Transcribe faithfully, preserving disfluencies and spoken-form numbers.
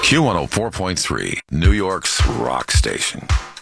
Q one oh four point three, New York's rock station.